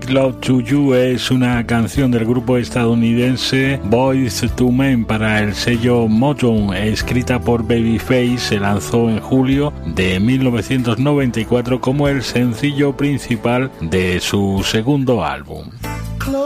Make Love to You es una canción del grupo estadounidense Boyz II Men para el sello Motown, escrita por Babyface. Se lanzó en julio de 1994 como el sencillo principal de su segundo álbum.